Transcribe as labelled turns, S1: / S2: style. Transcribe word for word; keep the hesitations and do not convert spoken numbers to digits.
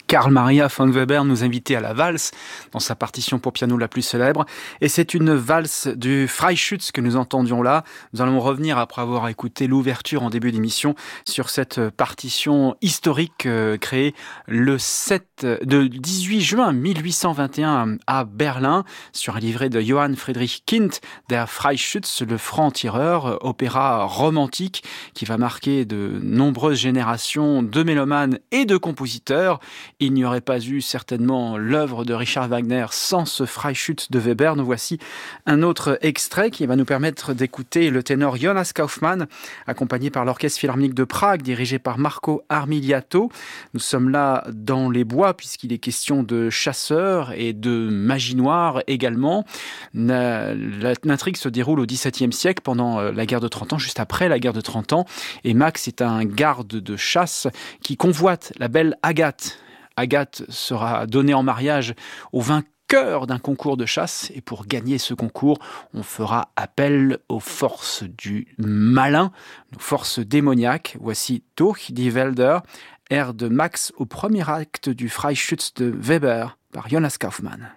S1: Carl Maria von Weber nous invitait à la valse dans sa partition pour piano la plus célèbre. Et c'est une valse du Freischütz que nous entendions là. Nous allons revenir, après avoir écouté l'ouverture en début d'émission, sur cette partition historique euh, créée le sept, de dix-huit juin mille huit cent vingt et un à Berlin, sur un livret de Johann Friedrich Kind, Der Freischütz, le franc-tireur, opéra romantique qui va marquer de nombreuses générations de mélomanes et de compositeurs. Il n'y aurait pas eu certainement l'œuvre de Richard Wagner sans ce Freischütz de Weber. Nous voici un autre extrait qui va nous permettre d'écouter le ténor Jonas Kaufmann, accompagné par l'Orchestre Philharmonique de Prague, dirigé par Marco Armiliato. Nous sommes là dans les bois, puisqu'il est question de chasseurs et de magie noire également. L'intrigue se déroule au dix-septième siècle, pendant la guerre de trente ans, juste après la guerre de trente ans. Et Max est un garde de chasse qui convoite la belle Agathe. Agathe sera donnée en mariage au vainqueur d'un concours de chasse. Et pour gagner ce concours, on fera appel aux forces du malin, aux forces démoniaques. Voici Durch die Wälder, air de Max au premier acte du Freischütz de Weber par Jonas Kaufmann.